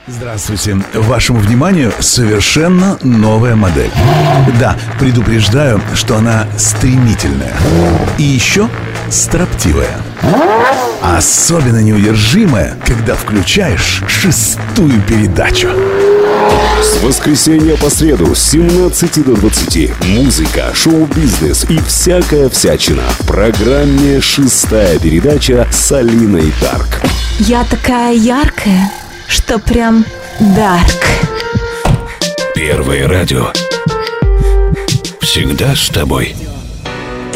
Здравствуйте. Вашему вниманию совершенно новая модель. Да, предупреждаю, что она стремительная. И еще строптивая. Особенно неудержимая, когда включаешь 6-ю передачу. С воскресенья по среду с 17 до 20. Музыка, шоу-бизнес и всякая всячина. В программе «6-я передача» с Алиной Дарк. Я такая яркая, что прям дарк. Первое радио. Всегда с тобой.